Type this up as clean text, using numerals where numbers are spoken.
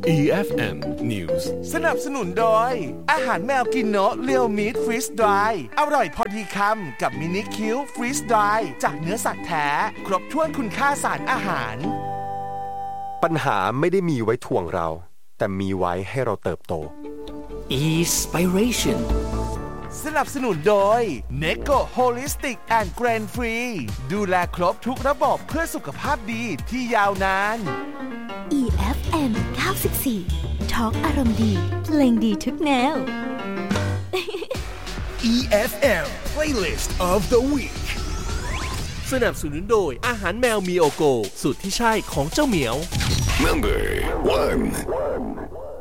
EFM News สนับสนุนโดยอาหารแมวกินโนะเรียวมีทฟรีซดรายอร่อยพอดีคำกับมินิคิวฟรีซดรายจากเนื้อสัตว์แท้ครบถ้วนคุณค่าสารอาหารปัญหาไม่ได้มีไว้ถ่วงเราแต่มีไว้ให้เราเติบโต Inspiration สนับสนุนโดย Neko Holistic and Grain Free ดูแลครบทุกระบบเพื่อสุขภาพดีที่ยาวนาน EFM 94 Talk อารมณ์ดีเพลงดีทุกแนว EFM Playlist of the Week สนับสนุนโดยอาหารแมวมีโอโกสูตรที่ใช่ของเจ้าเหมียว Number 1